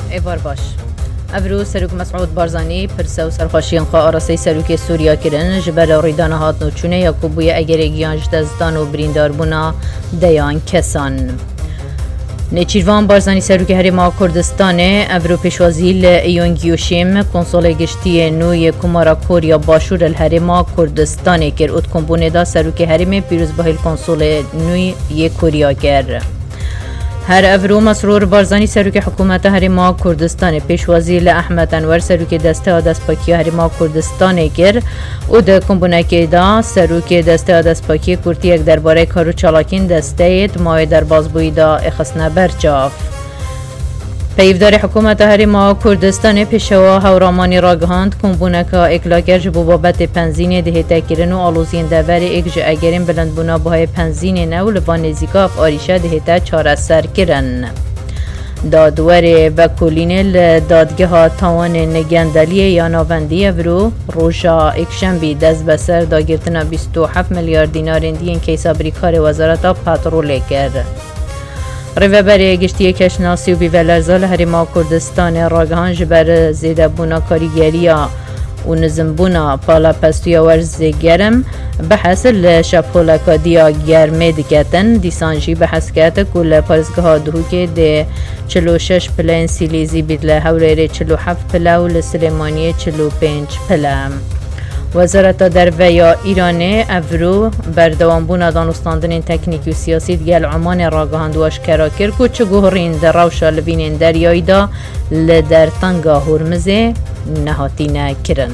ایوار باش. افرو سروک مسعود بارزانی پرسه و سرخوشیان خواه آراسته سروک سوریا کرن جبر ریدان هات نوچونه یاکوبوی اگرگیان جدزدان و بریندار بونا دیان کسان. نچیروان بارزانی سروک هریما کردستانه افرو پیشوازی لیونگیوشیم کنسول گشتی نوی کمارا کوریا باشور الهریما کردستانه کر ات کمبونه دا سروک هریم پیروز باهل کنسول نوی یک کوریا کر. هر افرو مسرور بارزانی سروک حکومت هریما کردستان پیشوازی احمد انور سروک دسته آدست پاکی هریما کردستان گر او ده کمبونکی دا سروک دسته آدست پاکی کرتی یک درباره کارو چالاکین دسته اید مای در بازبوی دا اخصنه برچاف. پیفدار حکومت هریما کردستان پیشوا هورامانی راگهاند کمبونکا اکلاگر جبو بابت پنزین دهیتا کرن و آلوزین دور اگج اگرین بلندبونا بهای پنزین نو لبان نزیکا اف آریشه دهیتا چاره سر کرن. دادور و کلین دادگه ها تاوان نگندلی یا ناوندی ورو روژا اکشنبی دست بسر داگرتنا 27 میلیارد دینار اندین کیسا بریکار وزارت پترول کرد. ریوبر گشتی کشناسی و بیولرزال هریما کردستان راگهان جبر زیده بونا کاریگریا و نظم بونا پالا پستویا ورز گرم بحث لشبخولکا دیا گرمه دکتن دیسانجی بحث کرده کل پارزگاه دهو که ده 46 پلین سیلیزی بید لحوله 47 پلا و لسلیمانی 45 پلا. وزارت درویا ایران افرو بردوام بونا دانستاندن تکنیکی و سیاسی دیگل عمان راگهاند و اشکرا کرد که چگوهرین در روشا لبین دریایی دا لدر تنگا هرمزه نهاتین کرن.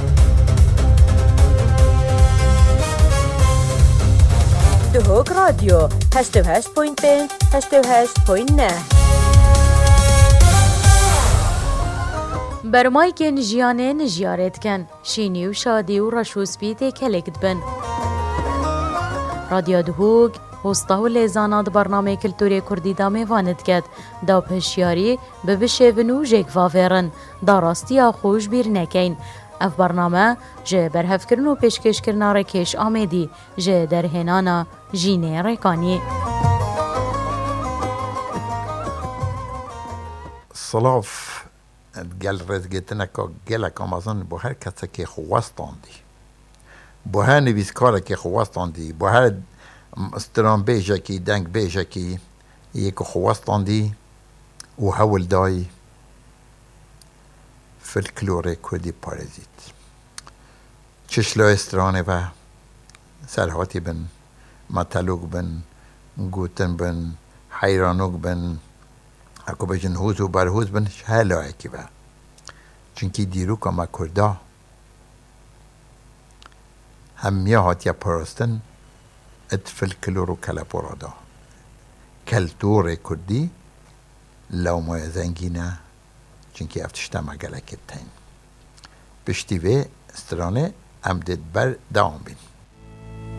دهوک رادیو 88.5 88.9 برمای که نجیانه نجیارت کن شینی و شادی و رشوز بیده کلکت بن رادیو دهوگ هستا و لیزانات برنامه کلتوری کردی دا میواند کد دا پشیاری ببشیون و جگوا ویرن دا راستی خوش بیر نکین اف برنامه جه برهف کرن و پیشکش کرنا رکش آمیدی جه در هنانا جینه رکانی صلاف گل رزگتنه که گله کامازان با هر کسی که خواستاندی با هر نویسکاره که خواستاندی با هر استران بیجه کی دنگ بیجه کی یک خواستاندی و حول دای فلکلور کردی پارزید چشلا استرانه و سرحاتی بن مطلوق بن گوتن بن حیرانوک بن اکو بجن هوز و برهوز بن شهلای کی با چونکی دیرو که ما کرده همیه هاتیا پرستن اتفل کلورو کلپورادا کلتور کردی لو ما زنگینه چونکی افتشتا مگلکت تین پشتی و استرانه امدد بر دوام بین